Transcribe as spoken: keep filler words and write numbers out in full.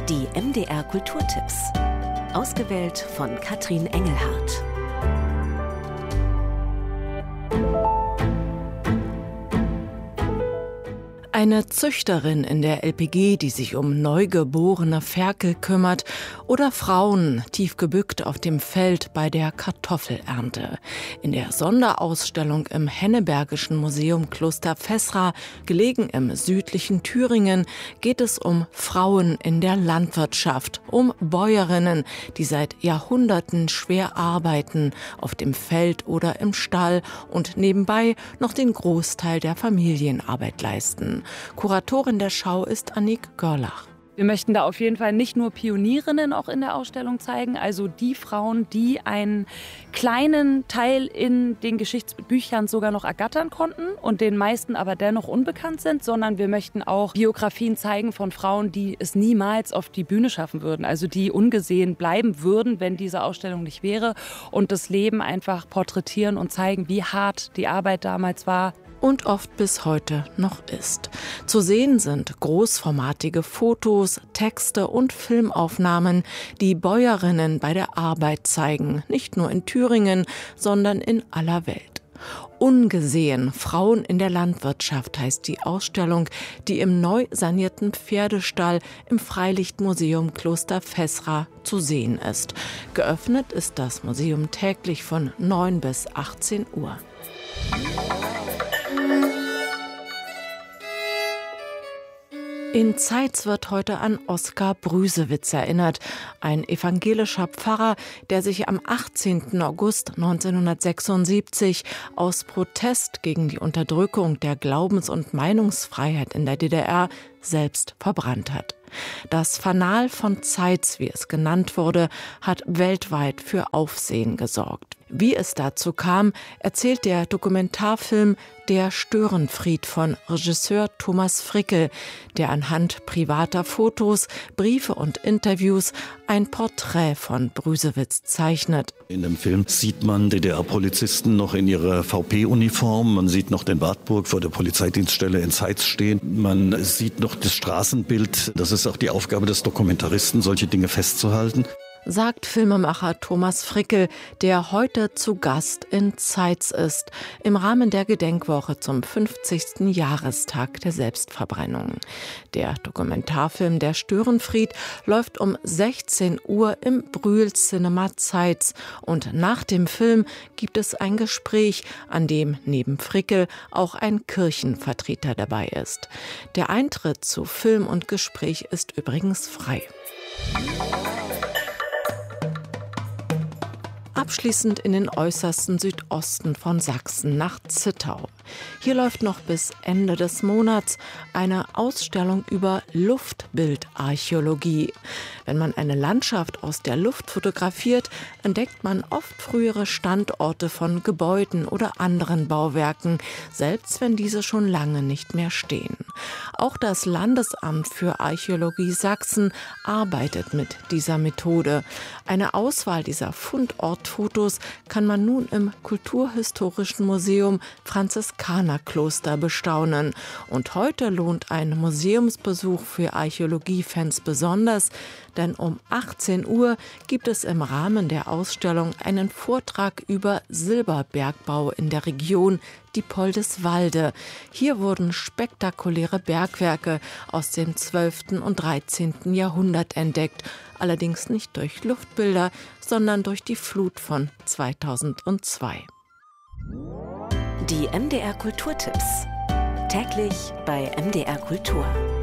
Die M D R Kulturtipps. Ausgewählt von Katrin Engelhardt. Eine Züchterin in der L P G, die sich um neugeborene Ferkel kümmert, oder Frauen tief gebückt auf dem Feld bei der Kartoffelernte. In der Sonderausstellung im Hennebergischen Museum Kloster Fessra, gelegen im südlichen Thüringen, geht es um Frauen in der Landwirtschaft, um Bäuerinnen, die seit Jahrhunderten schwer arbeiten, auf dem Feld oder im Stall und nebenbei noch den Großteil der Familienarbeit leisten. Kuratorin der Schau ist Annik Görlach. Wir möchten da auf jeden Fall nicht nur Pionierinnen auch in der Ausstellung zeigen, also die Frauen, die einen kleinen Teil in den Geschichtsbüchern sogar noch ergattern konnten und den meisten aber dennoch unbekannt sind, sondern wir möchten auch Biografien zeigen von Frauen, die es niemals auf die Bühne schaffen würden, also die ungesehen bleiben würden, wenn diese Ausstellung nicht wäre, und das Leben einfach porträtieren und zeigen, wie hart die Arbeit damals war. Und oft bis heute noch ist. Zu sehen sind großformatige Fotos, Texte und Filmaufnahmen, die Bäuerinnen bei der Arbeit zeigen, nicht nur in Thüringen, sondern in aller Welt. Ungesehen, Frauen in der Landwirtschaft heißt die Ausstellung, die im neu sanierten Pferdestall im Freilichtmuseum Kloster Fessra zu sehen ist. Geöffnet ist das Museum täglich von neun bis achtzehn Uhr. In Zeitz wird heute an Oskar Brüsewitz erinnert, ein evangelischer Pfarrer, der sich am achtzehnten August neunzehnhundertsechsundsiebzig aus Protest gegen die Unterdrückung der Glaubens- und Meinungsfreiheit in der D D R selbst verbrannt hat. Das Fanal von Zeitz, wie es genannt wurde, hat weltweit für Aufsehen gesorgt. Wie es dazu kam, erzählt der Dokumentarfilm Der Störenfried von Regisseur Thomas Frickel, der anhand privater Fotos, Briefe und Interviews ein Porträt von Brüsewitz zeichnet. In dem Film sieht man D D R-Polizisten noch in ihrer V P-Uniform. Man sieht noch den Wartburg vor der Polizeidienststelle in Zeitz stehen. Man sieht noch das Straßenbild. Das ist auch die Aufgabe des Dokumentaristen, solche Dinge festzuhalten, sagt Filmemacher Thomas Frickel, der heute zu Gast in Zeitz ist, im Rahmen der Gedenkwoche zum fünfzigsten Jahrestag der Selbstverbrennung. Der Dokumentarfilm Der Störenfried läuft um sechzehn Uhr im Brühl Cinema Zeitz, und nach dem Film gibt es ein Gespräch, an dem neben Frickel auch ein Kirchenvertreter dabei ist. Der Eintritt zu Film und Gespräch ist übrigens frei. Abschließend in den äußersten Südosten von Sachsen nach Zittau. Hier läuft noch bis Ende des Monats eine Ausstellung über Luftbildarchäologie. Wenn man eine Landschaft aus der Luft fotografiert, entdeckt man oft frühere Standorte von Gebäuden oder anderen Bauwerken, selbst wenn diese schon lange nicht mehr stehen. Auch das Landesamt für Archäologie Sachsen arbeitet mit dieser Methode. Eine Auswahl dieser Fundortfotos kann man nun im Kulturhistorischen Museum Franziskanerkloster bestaunen. Und heute lohnt ein Museumsbesuch für Archäologiefans besonders, denn um achtzehn Uhr gibt es im Rahmen der Ausstellung einen Vortrag über Silberbergbau in der Region Diepoldeswalde. Hier wurden spektakuläre Bergwerke aus dem zwölften und dreizehnten Jahrhundert entdeckt, allerdings nicht durch Luftbilder, sondern durch die Flut von zweitausendzwei. Die M D R Kulturtipps. Täglich bei M D R Kultur.